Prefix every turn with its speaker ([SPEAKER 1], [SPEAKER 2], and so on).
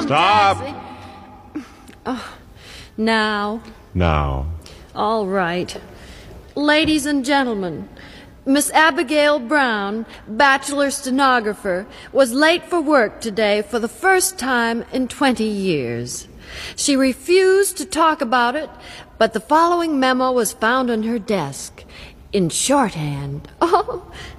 [SPEAKER 1] Stop.
[SPEAKER 2] Taxi. Oh, now.
[SPEAKER 1] Now.
[SPEAKER 2] All right. Ladies and gentlemen, Miss Abigail Brown, bachelor stenographer, was late for work today for the first time in 20 years. She refused to talk about it, but the following memo was found on her desk in shorthand. Oh,